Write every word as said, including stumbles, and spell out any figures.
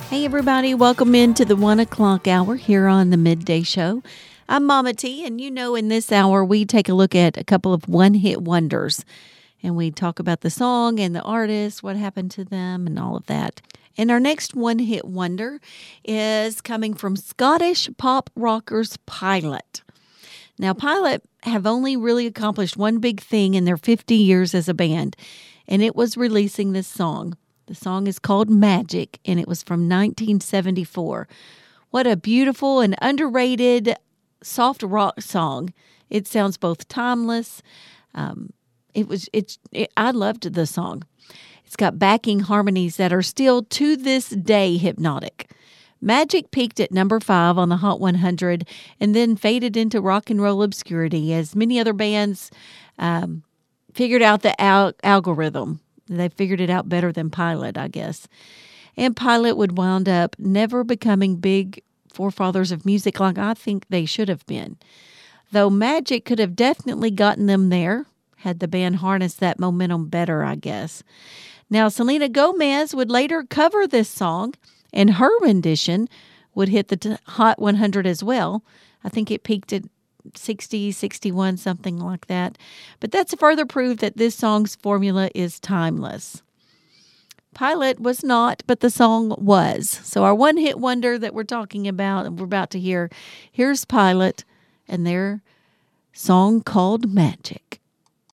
Hey, everybody, welcome into the one o'clock hour here on the Midday Show. I'm Mama T, and you know, in this hour, we take a look at a couple of one hit wonders. And we talk about the song and the artist, what happened to them, and all of that. And our next one hit wonder is coming from Scottish pop rockers Pilot. Now, Pilot have only really accomplished one big thing in their fifty years as a band, and it was releasing this song. The song is called Magic, and it was from nineteen seventy-four. What a beautiful and underrated soft rock song. It sounds both timeless. Um, it was. It's. It, I loved the song. It's got backing harmonies that are still to this day hypnotic. Magic peaked at number five on the Hot one hundred and then faded into rock and roll obscurity as many other bands um, figured out the al- algorithm. They figured it out better than Pilot, I guess. And Pilot would wound up never becoming big forefathers of music like I think they should have been. Though Magic could have definitely gotten them there, had the band harnessed that momentum better, I guess. Now, Selena Gomez would later cover this song, and her rendition would hit the t- Hot one hundred as well. I think it peaked at sixty, sixty-one, something like that. But that's further proof that this song's formula is timeless. Pilot was not, but the song was. So our one-hit wonder that we're talking about and we're about to hear, here's Pilot and their song called Magic.